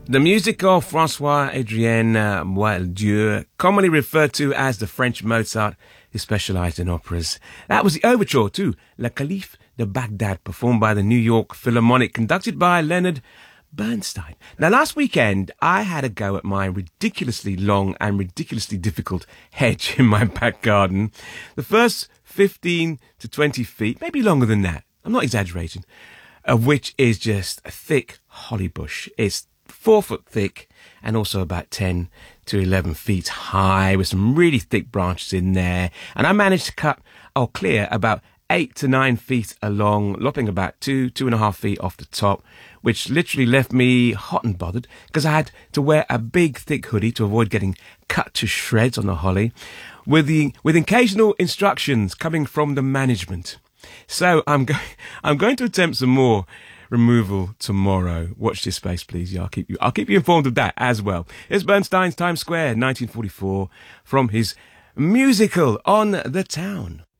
The music of François Adrien Boieldieu, commonly referred to as the French Mozart, who specialized in operas. That was the overture to Le Calife de Baghdad, performed by the New York Philharmonic, conducted by Leonard Bernstein. Now, last weekend, I had a go at my ridiculously long and ridiculously difficult hedge in my back garden. The first 15 to 20 feet, maybe longer than that, I'm not exaggerating, of which is just a thick holly bush. It's 4 foot thick and also about 10 to 11 feet high with some really thick branches in there. And I managed to cut or clear about 8 to 9 feet along, lopping about 2.5 feet off the top, which literally left me hot and bothered because I had to wear a big thick hoodie to avoid getting cut to shreds on the holly, with occasional instructions coming from the management. So I'm going to attempt some more removal tomorrow. Watch this space, please. Yeah, I'll keep you informed of that as well. It's Bernstein's Times Square, 1944, from his musical On the Town.